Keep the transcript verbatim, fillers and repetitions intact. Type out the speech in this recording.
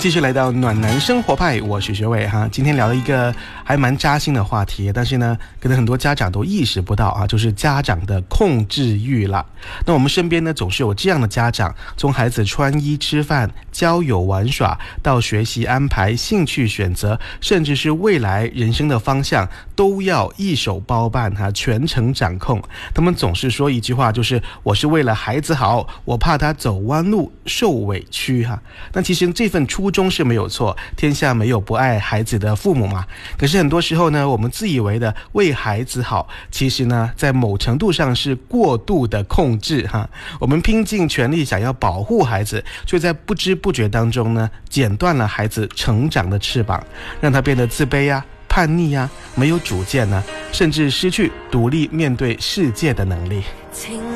继续来到暖男生活派，我是学伟哈。今天聊了一个还蛮扎心的话题，但是呢，可能很多家长都意识不到啊，就是家长的控制欲了。那我们身边呢，总是有这样的家长，从孩子穿衣、吃饭、交友、玩耍，到学习安排、兴趣选择，甚至是未来人生的方向，都要一手包办哈，全程掌控。他们总是说一句话，就是我是为了孩子好，我怕他走弯路受委屈哈。那其实这份初衷是没有错，天下没有不爱孩子的父母嘛。可是很多时候呢，我们自以为的为孩子好，其实呢，在某程度上是过度的控制哈。我们拼尽全力想要保护孩子，却在不知不觉当中呢，剪断了孩子成长的翅膀，让他变得自卑呀、叛逆呀、没有主见呢，甚至失去独立面对世界的能力。